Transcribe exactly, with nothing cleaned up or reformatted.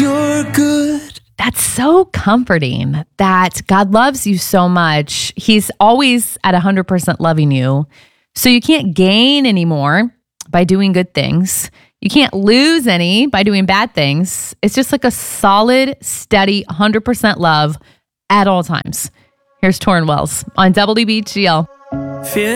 you're good. That's so comforting that God loves you so much. He's always at one hundred percent loving you. So you can't gain any more by doing good things. You can't lose any by doing bad things. It's just like a solid, steady, one hundred percent love at all times. Here's Torrin Wells on W B G L. Feel